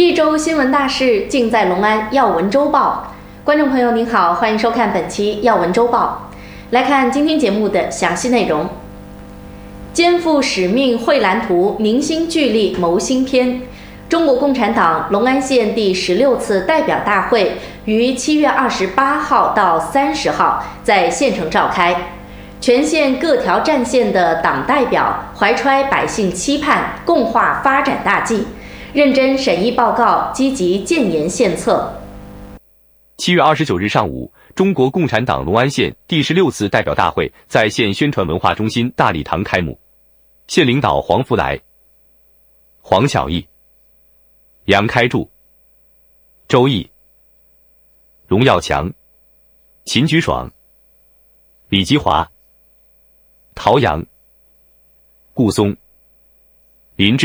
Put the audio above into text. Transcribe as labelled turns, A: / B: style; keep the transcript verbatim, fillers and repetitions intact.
A: 一周新闻大事尽在隆安要闻周报。观众朋友您好，欢迎收看本期要闻周报。来看今天节目的详细内容。肩负使命绘蓝图，凝心聚力谋新篇。中国共产党隆安县第十六次代表大会于七月二十八号到三十号在县城召开。全县各条战线的党代表怀揣百姓期盼，共话发展大计，认真审议报告，积极建言献策。
B: 七月二十九日上午，中国共产党隆安县第十六次代表大会在县宣传文化中心大礼堂开幕。县领导黄福来、黄巧义、杨开柱、周毅、荣耀强、秦举爽、李基华、陶阳、顾松、林志